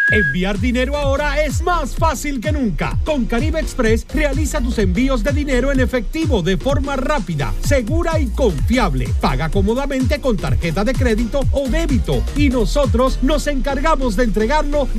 Enviar dinero ahora es más fácil que nunca. Con Caribe Express realiza tus envíos de dinero en efectivo de forma rápida, segura y confiable. Paga cómodamente con tarjeta de crédito o débito y nosotros nos encargamos de entregarlo